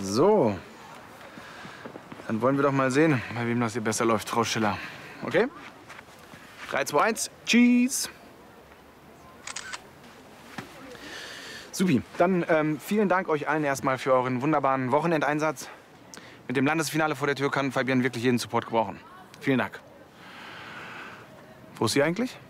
So. Dann wollen wir doch mal sehen, bei wem das hier besser läuft, Frau Schiller. Okay? 3, 2, 1, Cheese! Supi, dann vielen Dank euch allen erstmal für euren wunderbaren Wochenendeinsatz. Mit dem Landesfinale vor der Tür kann Fabian wirklich jeden Support gebrauchen. Vielen Dank. Wo ist sie eigentlich?